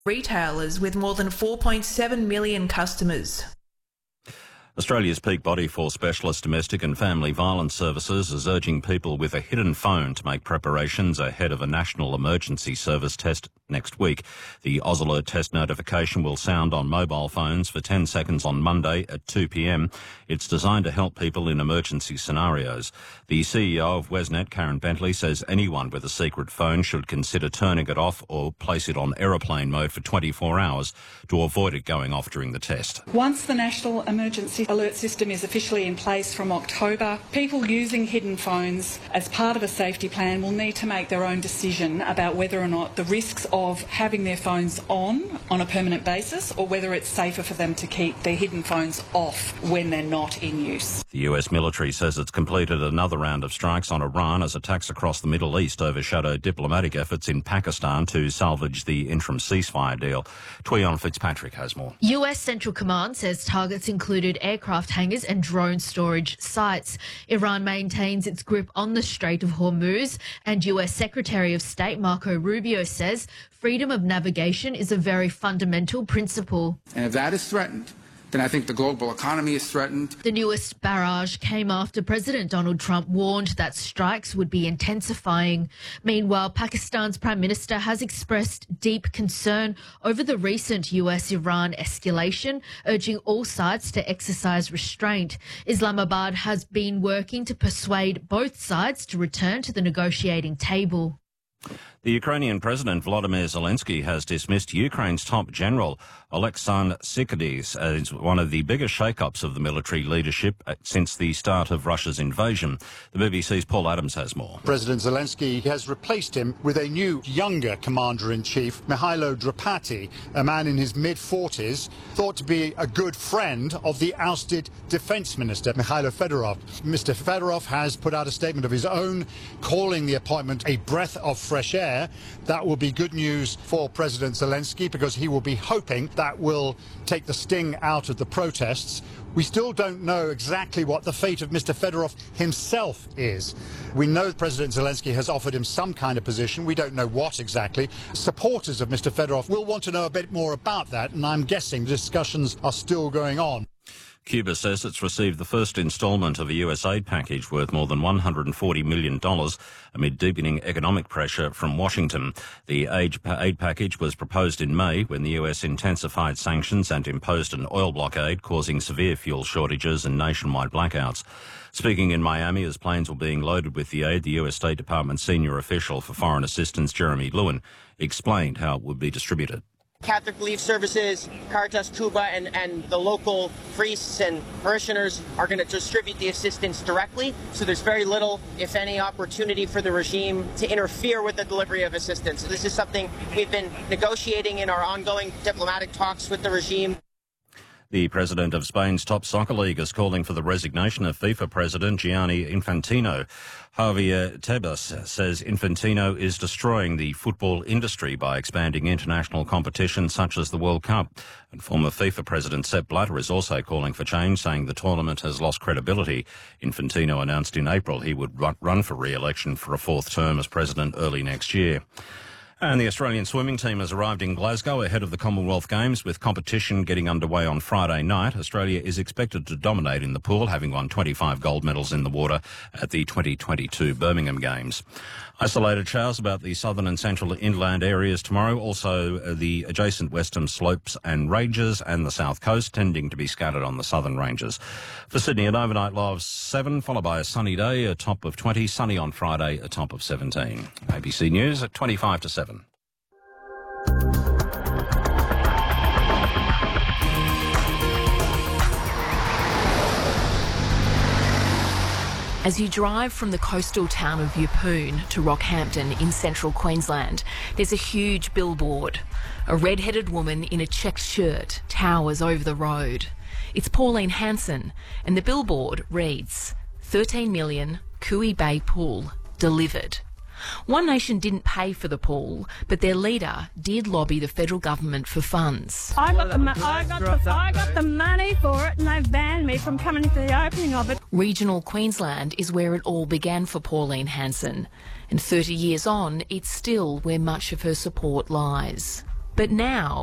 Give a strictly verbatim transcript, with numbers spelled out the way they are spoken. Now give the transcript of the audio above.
Retailers with more than four point seven million customers. Australia's peak body force specialist domestic and family violence services is urging people with a hidden phone to make preparations ahead of a national emergency service test next week. The AusAlert test notification will sound on mobile phones for ten seconds on Monday at two p m. It's designed to help people in emergency scenarios. The C E O of Wesnet, Karen Bentley, says anyone with a secret phone should consider turning it off or place it on aeroplane mode for twenty-four hours to avoid it going off during the test. Once the National Emergency Alert System is officially in place from October, people using hidden phones as part of a safety plan will need to make their own decision about whether or not the risks of having their phones on on a permanent basis or whether it's safer for them to keep their hidden phones off when they're not in use. The U S military says it's completed another round of strikes on Iran as attacks across the Middle East overshadow diplomatic efforts in Pakistan to salvage the interim ceasefire deal. Tweon Fitzpatrick has more. U S Central Command says targets included aircraft hangars and drone storage sites. Iran maintains its grip on the Strait of Hormuz, and U S Secretary of State Marco Rubio says freedom of navigation is a very fundamental principle. And if that is threatened, then I think the global economy is threatened. The newest barrage came after President Donald Trump warned that strikes would be intensifying. Meanwhile, Pakistan's Prime Minister has expressed deep concern over the recent U S Iran escalation, urging all sides to exercise restraint. Islamabad has been working to persuade both sides to return to the negotiating table. The Ukrainian President Volodymyr Zelensky has dismissed Ukraine's top general, Oleksandr Sykydys, as one of the biggest shake-ups of the military leadership since the start of Russia's invasion. The B B C's Paul Adams has more. President Zelensky has replaced him with a new, younger commander-in-chief, Mihailo Drapati, a man in his mid-forties, thought to be a good friend of the ousted defence minister, Mikhailo Fedorov. Mister Fedorov has put out a statement of his own, calling the appointment a breath of fresh air. That will be good news for President Zelensky because he will be hoping that will take the sting out of the protests. We still don't know exactly what the fate of Mister Fedorov himself is. We know President Zelensky has offered him some kind of position. We don't know what exactly. Supporters of Mister Fedorov will want to know a bit more about that, and I'm guessing discussions are still going on. Cuba says it's received the first instalment of a U S aid package worth more than one hundred forty million dollars amid deepening economic pressure from Washington. The aid package was proposed in May when the U S intensified sanctions and imposed an oil blockade, causing severe fuel shortages and nationwide blackouts. Speaking in Miami as planes were being loaded with the aid, the U S State Department senior official for foreign assistance, Jeremy Lewin, explained how it would be distributed. Catholic Relief Services, Caritas Cuba, and, and the local priests and parishioners are going to distribute the assistance directly. So there's very little, if any, opportunity for the regime to interfere with the delivery of assistance. So this is something we've been negotiating in our ongoing diplomatic talks with the regime. The president of Spain's top soccer league is calling for the resignation of FIFA president Gianni Infantino. Javier Tebas says Infantino is destroying the football industry by expanding international competition such as the World Cup. And former FIFA president Sepp Blatter is also calling for change, saying the tournament has lost credibility. Infantino announced in April he would run for re-election for a fourth term as president early next year. And the Australian swimming team has arrived in Glasgow ahead of the Commonwealth Games, with competition getting underway on Friday night. Australia is expected to dominate in the pool, having won twenty-five gold medals in the water at the twenty twenty-two Birmingham Games. Isolated showers about the southern and central inland areas tomorrow, also the adjacent western slopes and ranges and the south coast, tending to be scattered on the southern ranges. For Sydney, an overnight low of seven, followed by a sunny day, a top of twenty, sunny on Friday, a top of seventeen. A B C News at twenty-five to seven. As you drive from the coastal town of Yeppoon to Rockhampton in central Queensland, there's a huge billboard. A red-headed woman in a checked shirt towers over the road. It's Pauline Hanson, and the billboard reads, thirteen million, Cooey Bay Pool, delivered. One Nation didn't pay for the pool, but their leader did lobby the federal government for funds. I got the, mo- I got the, I got the money for it, and they've banned me from coming to the opening of it. Regional Queensland is where it all began for Pauline Hanson, and thirty years on, it's still where much of her support lies. But now